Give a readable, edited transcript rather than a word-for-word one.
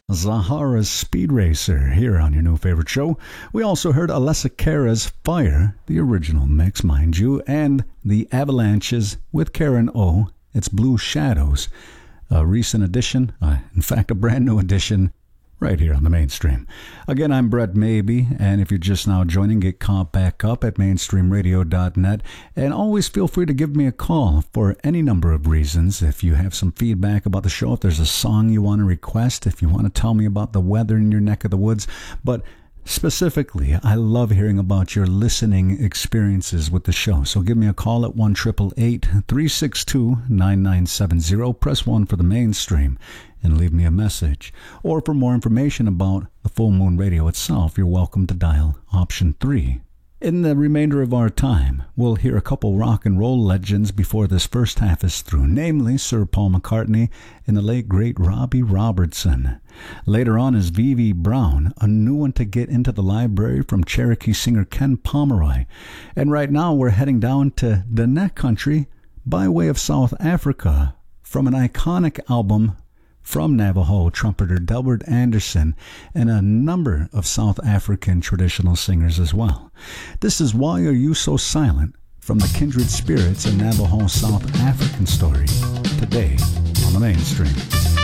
Zahara's Speed Racer here on your new favorite show. We also heard Alessia Cara's Fire, the original mix, mind you, and the Avalanches with Karen O. It's Blue Shadows, a recent addition, in fact, a brand new addition, right here on the Mainstream. Again, I'm Brett Maybe, and if you're just now joining, get caught back up at mainstreamradio.net, and always feel free to give me a call for any number of reasons. If you have some feedback about the show, if there's a song you want to request, if you want to tell me about the weather in your neck of the woods, but specifically, I love hearing about your listening experiences with the show. So give me a call at 1-888-362-9970. Press 1 for the Mainstream and leave me a message. Or for more information about the Full Moon Radio itself, you're welcome to dial option 3. In the remainder of our time, we'll hear a couple rock and roll legends before this first half is through, namely Sir Paul McCartney and the late great Robbie Robertson. Later on is V.V. Brown, a new one to get into the library from Cherokee singer Ken Pomeroy. And right now we're heading down to Danek country by way of South Africa from an iconic album from Navajo trumpeter Delbert Anderson and a number of South African traditional singers as well. This is Why Are You So Silent from the Kindred Spirits and Navajo South African story today on the Mainstream.